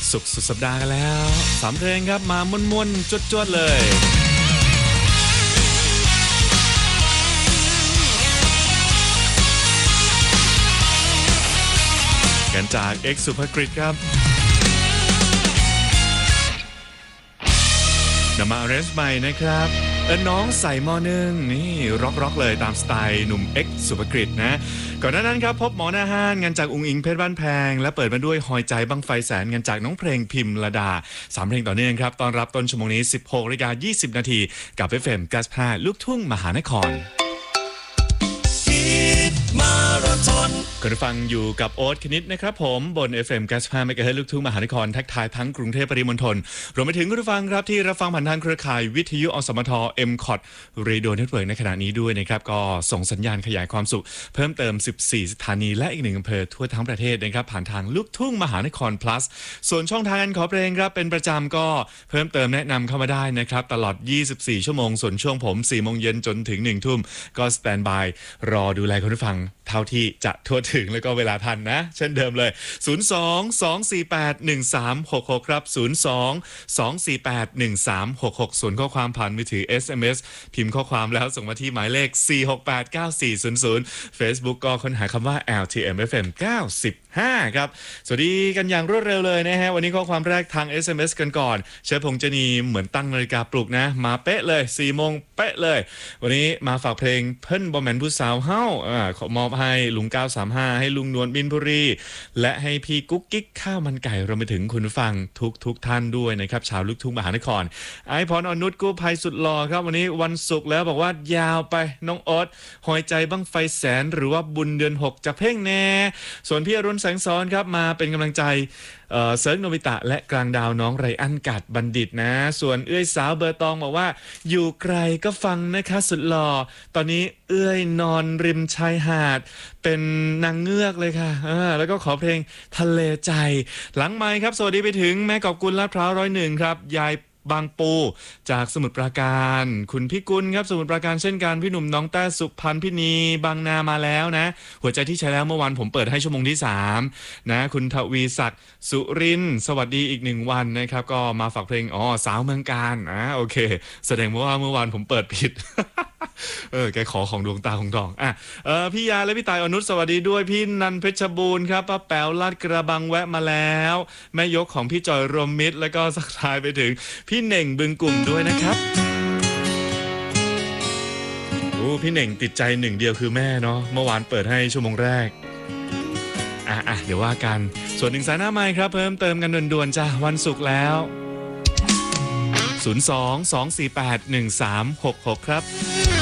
ศุกร์สุดสัปดาห์กันแล้ว3เพลงครับมาม่วนๆจวดๆเลยกันจาก X สุภกฤษครับนำมาเรสใหม่นะครับน้องใส่มอนึงนี่ร็อกเลยตามสไตล์หนุ่ม X สุภกฤษนะก่อนหน้านั้นครับพบหมอหน้าห้านงานจากอุงอิงเพชรบ้านแพงและเปิดมาด้วยหอยใจบังไฟแสนงานจากน้องเพลงพิมระดา3เพลงต่อเนื่องครับตอนรับต้นชั่วโมงนี้ 16:20 นาทีกับ FM 95ลูกทุ่งมหานครคุณฟังอยู่กับโอ๊ตคณิตนะครับผมบน FM 95 เมกะเฮิรตซ์ลูกทุ่งมหานครทักทายทั้งกรุงเทพปริมณฑลรวมไปถึงคุณผู้ฟังครับที่รับฟังผ่านทางเครือข่ายวิทยุอสมท MCOT Radio Network ในขณะนี้ด้วยนะครับก็ส่งสัญญาณขยายความสุขเพิ่มเติม14สถานีและอีก1อำเภอทั่วทั้งประเทศนะครับผ่านทางลูกทุ่งมหานคร plus ส่วนช่องทางการขอเพลงครับเป็นประจำก็เพิ่มเติมแนะนำเข้ามาได้นะครับตลอด24ชั่วโมงส่วนช่วงผม 4 โมงเย็นจนถึง 1 ทุ่มก็สแตนบายรอดูแลคุณผู้ฟังเท่าที่จะทั่วถึงแล้วก็เวลาทันนะเช่นเดิมเลย 02-248-1366 ครับ 02-248-1366 ส่วนข้อความผ่านมือถือ SMS พิมพ์ข้อความแล้วส่งมาที่หมายเลข 4689400 Facebook ก็ค้นหาคำว่า LTMFM 95 ครับสวัสดีกันอย่างรวดเร็วเลยนะฮะวันนี้ข้อความแรกทาง SMS กันก่อนเชฟพงษ์จนีเหมือนตั้งนาฬิกาปลุกนะมาเป๊ะเลย 4 โมงเป๊ะเลยวันนี้มาฝากเพลงเพิ่นบ่แม่นผู้สาวเฮาขอมอบให้ลุง935ให้ลุงนวลบินบุรีและให้พี่กุ๊กกิ๊กข้าวมันไก่รวมไปถึงคุณผู้ฟังทุกท่านด้วยนะครับชาวลูกทุ่งมหานครไอพรอนุชกู้ภัยสุดหล่อครับวันนี้วันศุกร์แล้วบอกว่ายาวไปน้องโอ๊ตหอยใจบั้งไฟแสนหรือว่าบุญเดือน6จะเพ่งแน่ส่วนพี่อรุณแสงซ้อนครับมาเป็นกำลังใจเซิร์ฟโนบิตะและกลางดาวน้องไรอันกัดบัณฑิตนะส่วนเอื้อยสาวเบอร์ตองบอกว่าอยู่ไกลก็ฟังนะคะสุดหล่อตอนนี้เอื้อยนอนริมชายหาดเป็นนางเงือกเลยค่ะแล้วก็ขอเพลงทะเลใจหลังไมค์ครับสวัสดีไปถึงแม่กอบกุลลาดพร้าว101ครับยายบางปูจากสมุทรปราการคุณพี่กุลครับสมุทรปราการเช่นกันพี่หนุ่มน้องแต้สุพรรณพี่นีบางนามาแล้วนะหัวใจที่ใช้แล้วเมื่อวานผมเปิดให้ชั่วโมงที่3นะคุณทวีศักดิ์สุรินทร์สวัสดีอีก1วันนะครับก็มาฝากเพลงสาวเมืองการโอเคแสดงว่าเมื่อวานผมเปิดผิด แกขอของดวงตาของทองพี่ยาและพี่ตายอนุชสวัสดีด้วยพี่นันเพชรบูรณ์ครับป้าแป๋วลาดกระบังแวะมาแล้วแม่ยกของพี่จอยรวมมิตรแล้วก็สักทายไปถึงพี่เน่งบึงกลุ่มด้วยนะครับพี่เน่งติดใจหนึ่งเดียวคือแม่เนาะเมื่อวานเปิดให้ชั่วโมงแรกเดี๋ยวว่ากันส่วนหนึ่งสายหน้าไมค์ครับเพิ่มเติมกันด่วนๆจ้ะวันศุกร์แล้ว02-248-1366 ครับ